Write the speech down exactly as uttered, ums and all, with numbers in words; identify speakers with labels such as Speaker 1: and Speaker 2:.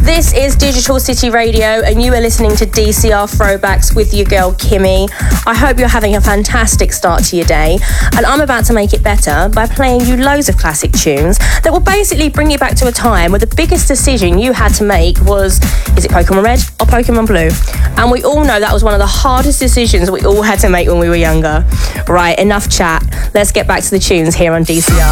Speaker 1: This is Digital City Radio, and you are listening to D C R Throwbacks with your girl Kimmy. I hope you're having a fantastic start to your day, and I'm about to make it better by playing you loads of classic tunes that will basically bring you back to a time where the biggest decision you had to make was, is it Pokemon Red or Pokemon Blue? And we all know that was one of the hardest decisions we all had to make when we were younger. Right, enough chat. Let's get back to the tunes here on D C R.